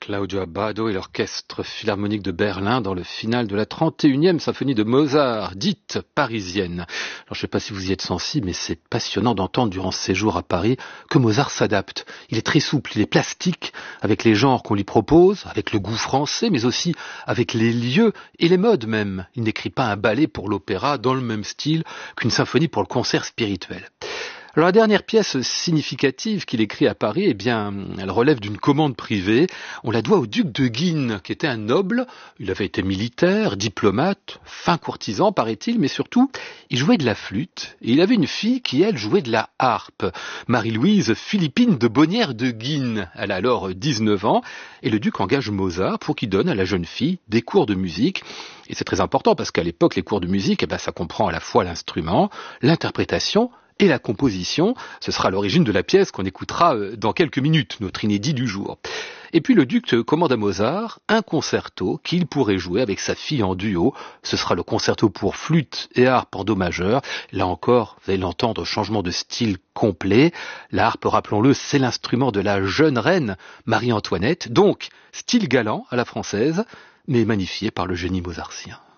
Claudio Abbado et l'Orchestre Philharmonique de Berlin dans le final de la 31e symphonie de Mozart, dite parisienne. Alors, je ne sais pas si vous y êtes sensible, mais c'est passionnant d'entendre durant ce séjour à Paris que Mozart s'adapte. Il est très souple, il est plastique avec les genres qu'on lui propose, avec le goût français, mais aussi avec les lieux et les modes même. Il n'écrit pas un ballet pour l'opéra dans le même style qu'une symphonie pour le concert spirituel. Alors la dernière pièce significative qu'il écrit à Paris, eh bien, elle relève d'une commande privée. On la doit au duc de Guignes, qui était un noble. Il avait été militaire, diplomate, fin courtisan, paraît-il, mais surtout, il jouait de la flûte. Et il avait une fille qui, elle, jouait de la harpe. Marie-Louise Philippine de Bonnières de Guignes. Elle a alors 19 ans. Et le duc engage Mozart pour qu'il donne à la jeune fille des cours de musique. Et c'est très important parce qu'à l'époque, les cours de musique, eh ben, ça comprend à la fois l'instrument, l'interprétation, et la composition. Ce sera l'origine de la pièce qu'on écoutera dans quelques minutes, notre inédit du jour. Et puis le duc commande à Mozart un concerto qu'il pourrait jouer avec sa fille en duo. Ce sera le concerto pour flûte et harpe en do majeur. Là encore, vous allez l'entendre, changement de style complet. La harpe, rappelons-le, c'est l'instrument de la jeune reine Marie-Antoinette. Donc, style galant à la française, mais magnifié par le génie mozartien.